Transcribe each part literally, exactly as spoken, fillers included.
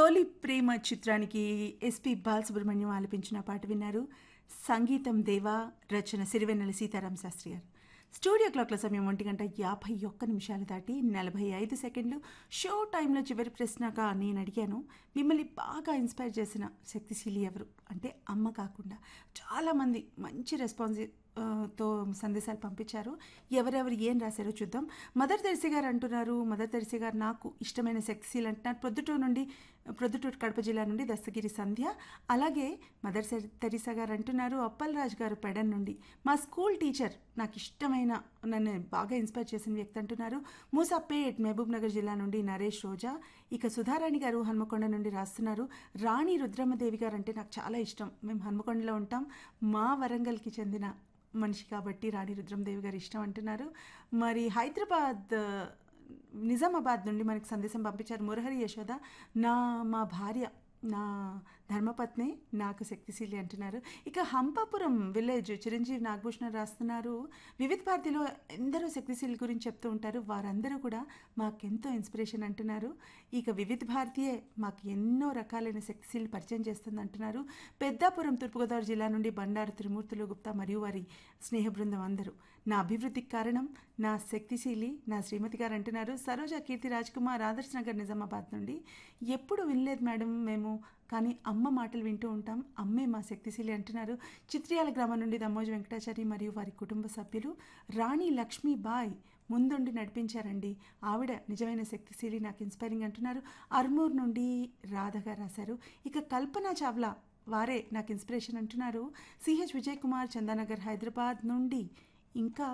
తొలి ప్రేమ చిత్రానికి ఎస్పి బాలసుబ్రహ్మణ్యం ఆలపించిన పాట విన్నారు. సంగీతం దేవా, రచన సిరివెన్నెల సీతారామ శాస్త్రి గారు. స్టూడియో క్లాక్ల సమయం ఒంటి గంట యాభై ఒక్క నిమిషాలు దాటి నలభై ఐదు సెకండ్లు. షో టైంలో చివరి ప్రశ్నగా నేను అడిగాను, మిమ్మల్ని బాగా ఇన్స్పైర్ చేసిన శక్తిశీలి ఎవరు అంటే అమ్మ కాకుండా చాలామంది మంచి రెస్పాన్స్ తో సందేశాలు పంపించారు. ఎవరెవరు ఏం రాశారో చూద్దాం. మదర్ తెరిసే గారు అంటున్నారు, మదర్ తెరిసే గారు నాకు ఇష్టమైన శక్తిశీలి అంటున్నారు. ప్రొద్దుటూరు నుండి ప్రొద్దుటూరు కడప జిల్లా నుండి దస్తగిరి సంధ్య. అలాగే మదర్ తెరిసా గారు అంటున్నారు, అప్పలరాజు గారు పెడన్ నుండి మా స్కూల్ టీచర్ నాకు ఇష్టమైన, నన్ను బాగా ఇన్స్పైర్ చేసిన వ్యక్తి అంటున్నారు. మూసాపేట్ మహబూబ్ నగర్ జిల్లా నుండి నరేష్ రోజా. ఇక సుధారాణి గారు హన్మకొండ నుండి రాస్తున్నారు, రాణి రుద్రమ్మదేవి గారు అంటే నాకు చాలా ఇష్టం, మేము హన్మకొండలో ఉంటాం, మా వరంగల్కి చెందిన మనిషి కాబట్టి రాణి రుద్రమదేవి గారు ఇష్టం అంటున్నారు. మరి హైదరాబాద్ నిజామాబాద్ నుండి మనకి సందేశం పంపించారు మురహరి యశోద, నా మా భార్య నా ధర్మపత్ని నాకు శక్తిశీలి అంటున్నారు. ఇక హంపాపురం విలేజ్ చిరంజీవి నాగభూషణ రాస్తున్నారు, వివిధ భారతిలో ఎందరో శక్తిశీలి గురించి చెప్తూ ఉంటారు, వారందరూ కూడా మాకెంతో ఇన్స్పిరేషన్ అంటున్నారు. ఇక వివిధ భారతీయే మాకు ఎన్నో రకాలైన శక్తిశీలి పరిచయం చేస్తుంది అంటున్నారు. పెద్దాపురం తూర్పుగోదావరి జిల్లా నుండి బండారు త్రిమూర్తులు గుప్తా మరియు వారి స్నేహ బృందం అందరూ నా అభివృద్ధికి కారణం నా శక్తిశీలి నా శ్రీమతి గారు అంటున్నారు. సరోజ కీర్తి రాజ్ కుమార్ ఆదర్శ్ నగర్ నిజామాబాద్ నుండి, ఎప్పుడు వినలేదు మేడం మేము, కానీ అమ్మ మాటలు వింటూ ఉంటాం, అమ్మే మా శక్తిశీలి అంటున్నారు. చిత్రియాల గ్రామం నుండి దమ్మోజు వెంకటాచారి మరియు వారి కుటుంబ సభ్యులు. రాణి లక్ష్మీబాయ్ ముందుండి నడిపించారండి, ఆవిడ నిజమైన శక్తిశీలి నాకు ఇన్స్పైరింగ్ అంటున్నారు. అర్మూర్ నుండి రాధగా రాశారు. ఇక కల్పన చావ్లా వారే నాకు ఇన్స్పిరేషన్ అంటున్నారు. సిహెచ్ విజయ్ కుమార్ చందానగర్ హైదరాబాద్ నుండి. ఇంకా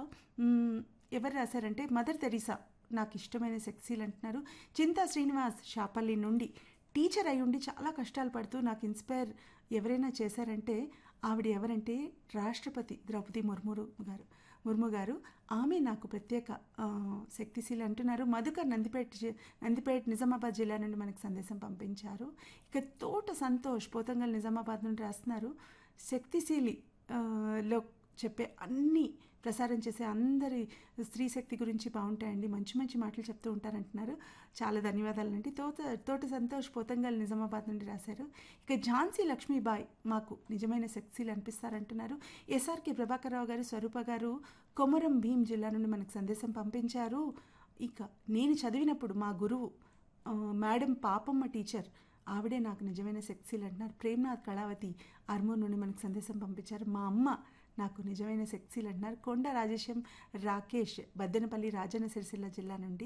ఎవరు రాశారంటే మదర్ తెరీసా నాకు ఇష్టమైన శక్తిశీలి అంటున్నారు. చింతా శ్రీనివాస్ షాపల్లి నుండి, టీచర్ అయి ఉండి చాలా కష్టాలు పడుతూ నాకు ఇన్స్పైర్ ఎవరైనా చేశారంటే ఆవిడ ఎవరంటే రాష్ట్రపతి ద్రౌపది ముర్ము గారు ముర్ము గారు ఆమె నాకు ప్రత్యేక శక్తిశీలి అంటున్నారు. మధుకర్ నందిపేట నందిపేట నిజామాబాద్ జిల్లా నుండి మనకు సందేశం పంపించారు. ఇక తోట సంతోష్ పోతంగల్ నిజామాబాద్ నుండి రాస్తున్నారు, శక్తిశీలి లో చెప్పే అన్ని ప్రసారం చేసే అందరి స్త్రీ శక్తి గురించి బాగుంటాయండి, మంచి మంచి మాటలు చెప్తూ ఉంటారంటున్నారు. చాలా ధన్యవాదాలండి. తోట తోట సంతోష్ పోతంగల్ నిజామాబాద్ నుండి రాశారు. ఇక ఝాన్సీ లక్ష్మీబాయ్ మాకు నిజమైన శక్తిశీలి అనిపిస్తారంటున్నారు. ఎస్ఆర్కే ప్రభాకర్ రావు గారు స్వరూప గారు కొమరం భీం జిల్లా నుండి మనకు సందేశం పంపించారు. ఇక నేను చదివినప్పుడు మా గురువు మేడం పాపమ్మ టీచర్, ఆవిడే నాకు నిజమైన శక్తిశీలి అంటున్నారు. ప్రేమ్నాథ్ కళావతి ఆర్మూర్ నుండి మనకు సందేశం పంపించారు, మా అమ్మ నాకు నిజమైన శక్తిశీలి అంటున్నారు. కొండ రాజేశం రాకేష్ బద్దెనపల్లి రాజన్న సిరిసిల్ల జిల్లా నుండి,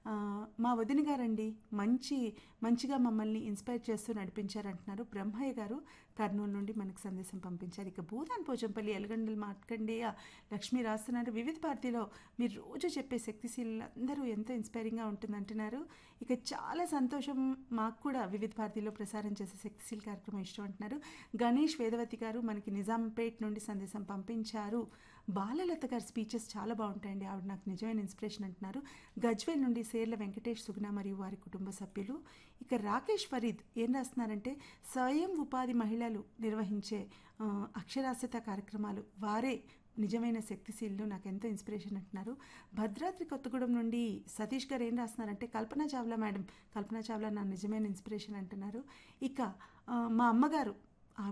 మా వదిన గారండి మంచి మంచిగా మమ్మల్ని ఇన్స్పైర్ చేస్తూ నడిపించారంటున్నారు. బ్రహ్మయ్య గారు కర్నూలు నుండి మనకు సందేశం పంపించారు. ఇక భూదాన్ పోచంపల్లి ఎలగండలు మార్కండేయ లక్ష్మి రాస్తున్నారు, వివిధ భారతిలో మీరు రోజు చెప్పే శక్తిశీలు అందరూ ఎంతో ఇన్స్పైరింగ్గా ఉంటుందంటున్నారు. ఇక చాలా సంతోషం, మాకు కూడా వివిధ భారతిలో ప్రసారం చేసే శక్తిశీల్ కార్యక్రమం ఇష్టం అంటున్నారు. గణేష్ వేదవతి గారు మనకి నిజాంపేట్ నుండి సందేశం పంపించారు. బాలలత గారి స్పీచెస్ చాలా బాగుంటాయండి, ఆవిడ నాకు నిజమైన ఇన్స్పిరేషన్ అంటున్నారు. గజ్వేల్ నుండి సేర్ల వెంకటేష్ సుగుణ మరియు వారి కుటుంబ సభ్యులు. ఇక రాకేష్ ఫరీద్ ఏం రాస్తున్నారంటే స్వయం ఉపాధి మహిళలు నిర్వహించే అక్షరాస్యత కార్యక్రమాలు వారే నిజమైన శక్తిశీలు నాకు ఎంతో ఇన్స్పిరేషన్ అంటున్నారు. భద్రాద్రి కొత్తగూడెం నుండి సతీష్ గారు ఏం రాస్తున్నారంటే కల్పన చావ్లా మేడం, కల్పన చావ్లా నా నిజమైన ఇన్స్పిరేషన్ అంటున్నారు. ఇక మా అమ్మగారు